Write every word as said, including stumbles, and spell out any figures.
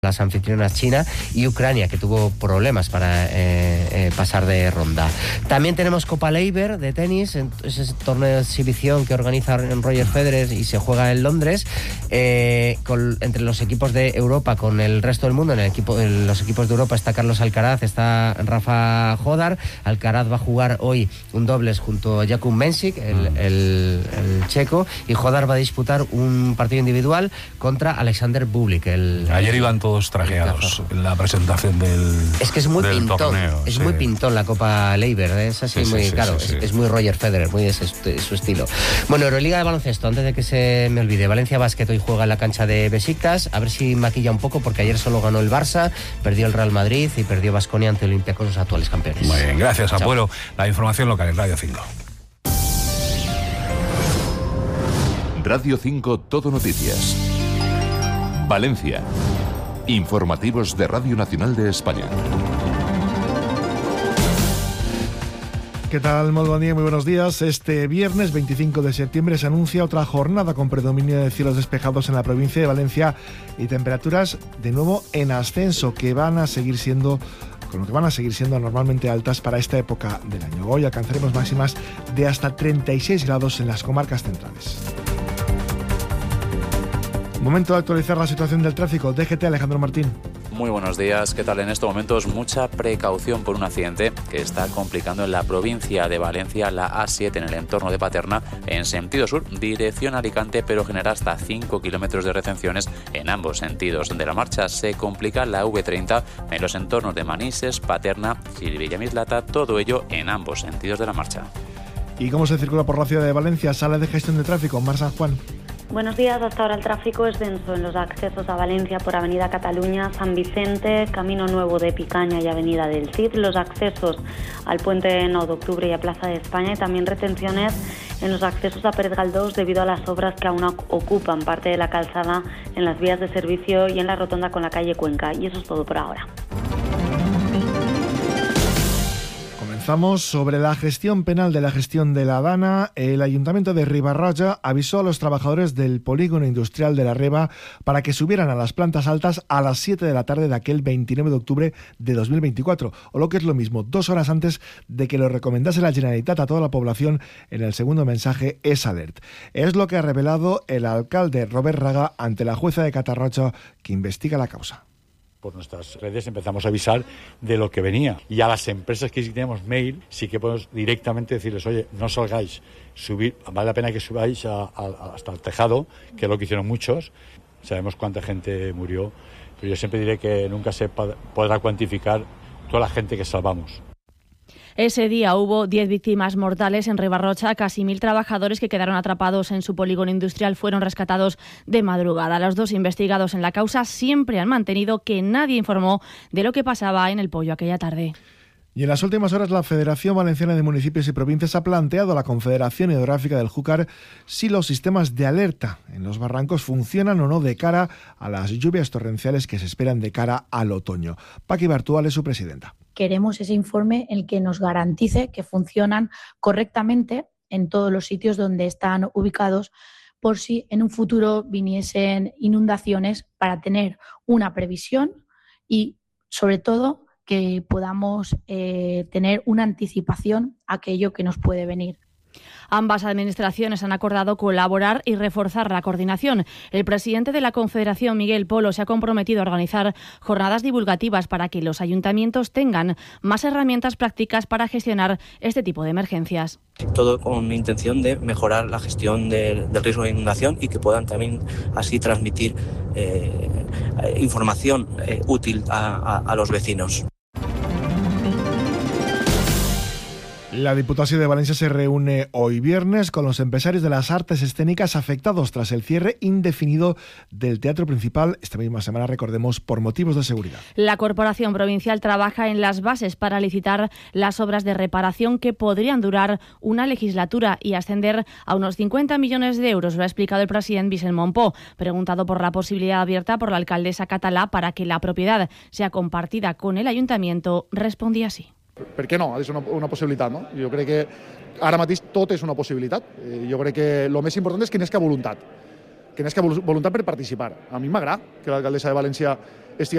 las anfitrionas China y Ucrania, que tuvo problemas para eh, eh, pasar de ronda. También tenemos Copa Laver de tenis, ese torneo de exhibición que organiza Roger Federer y se juega en Londres, eh, con, entre los equipos de Europa con el resto del mundo. En, el equipo, en los equipos de Europa está Carlos Alcaraz, está Rafa Jodar. Alcaraz va a jugar hoy un dobles junto a Jakub Mensik, el, el, el checo, y Jodar va a disputar un partido individual contra Alexander Bublik. El, Ayer iban todos trajeados en la presentación del Es que es muy del pintón, torneo, es sí. muy pintón la Copa Laver, ¿eh? Es así, sí, muy sí, claro, sí, sí, es, sí. es muy Roger Federer, muy de, ese, de su estilo. Bueno, Euroliga de baloncesto, antes de que se me olvide, Valencia Basket hoy juega en la cancha de Besiktas, a ver si maquilla un poco, porque ayer solo ganó el Barça, perdió el Real Madrid y perdió Baskonia ante Olympiacos, los actuales campeones. Muy bien, gracias, Chao. Abuelo. La información local en Radio cinco. Radio cinco Todo Noticias. Valencia. Informativos de Radio Nacional de España. ¿Qué tal? Muy buen día, muy buenos días. Este viernes veinticinco de septiembre se anuncia otra jornada con predominio de cielos despejados en la provincia de Valencia y temperaturas de nuevo en ascenso que van a seguir siendo con lo que van a seguir siendo normalmente altas para esta época del año. Hoy alcanzaremos máximas de hasta treinta y seis grados en las comarcas centrales. Momento de actualizar la situación del tráfico. D G T, Alejandro Martín. Muy buenos días, ¿qué tal? En estos momentos mucha precaución por un accidente que está complicando en la provincia de Valencia la A siete en el entorno de Paterna en sentido sur, dirección Alicante, pero genera hasta cinco kilómetros de retenciones en ambos sentidos. De la marcha se complica la V treinta en los entornos de Manises, Paterna y Villamislata, todo ello en ambos sentidos de la marcha. ¿Y cómo se circula por la ciudad de Valencia? Sala de gestión de tráfico, Mar San Juan. Buenos días, hasta ahora el tráfico es denso en los accesos a Valencia por Avenida Cataluña, San Vicente, Camino Nuevo de Picaña y Avenida del Cid, los accesos al Puente nueve de Octubre y a Plaza de España, y también retenciones en los accesos a Pérez Galdós debido a las obras que aún ocupan parte de la calzada en las vías de servicio y en la rotonda con la calle Cuenca. Y eso es todo por ahora. Comenzamos sobre la gestión penal de la gestión de la Dana. El Ayuntamiento de Ribarroja avisó a los trabajadores del polígono industrial de la Reba para que subieran a las plantas altas a las siete de la tarde de aquel veintinueve de octubre de dos mil veinticuatro, o lo que es lo mismo, dos horas antes de que lo recomendase la Generalitat a toda la población en el segundo mensaje Es Alert. Es lo que ha revelado el alcalde Robert Raga ante la jueza de Catarroja que investiga la causa. Por nuestras redes empezamos a avisar de lo que venía. Y a las empresas que sí tenemos mail, sí que podemos directamente decirles, oye, no salgáis, subir, vale la pena que subáis a, a, hasta el tejado, que es lo que hicieron muchos. Sabemos cuánta gente murió, pero yo siempre diré que nunca se podrá cuantificar toda la gente que salvamos. Ese día hubo diez víctimas mortales en Ribarroja. Casi mil trabajadores que quedaron atrapados en su polígono industrial fueron rescatados de madrugada. Los dos investigados en la causa siempre han mantenido que nadie informó de lo que pasaba en el Pollo aquella tarde. Y en las últimas horas la Federación Valenciana de Municipios y Provincias ha planteado a la Confederación Hidrográfica del Júcar si los sistemas de alerta en los barrancos funcionan o no de cara a las lluvias torrenciales que se esperan de cara al otoño. Paqui Bartual es su presidenta. Queremos ese informe en el que nos garantice que funcionan correctamente en todos los sitios donde están ubicados, por si en un futuro viniesen inundaciones, para tener una previsión y, sobre todo, que podamos eh, tener una anticipación a aquello que nos puede venir. Ambas administraciones han acordado colaborar y reforzar la coordinación. El presidente de la Confederación, Miguel Polo, se ha comprometido a organizar jornadas divulgativas para que los ayuntamientos tengan más herramientas prácticas para gestionar este tipo de emergencias. Todo con intención de mejorar la gestión de, del riesgo de inundación y que puedan también así transmitir eh, información eh, útil a, a, a los vecinos. La Diputación de Valencia se reúne hoy viernes con los empresarios de las artes escénicas afectados tras el cierre indefinido del Teatro Principal esta misma semana, recordemos, por motivos de seguridad. La Corporación Provincial trabaja en las bases para licitar las obras de reparación que podrían durar una legislatura y ascender a unos cincuenta millones de euros, lo ha explicado el presidente Vicent Montpó. Preguntado por la posibilidad abierta por la alcaldesa català para que la propiedad sea compartida con el ayuntamiento, respondía así. Per què no? És una, una possibilitat, no? Jo crec que ara mateix tot és una possibilitat. Jo crec que el més important és que n'és que voluntat. Que n'és que voluntat per participar. A mi m'agrada que l'alcaldessa de València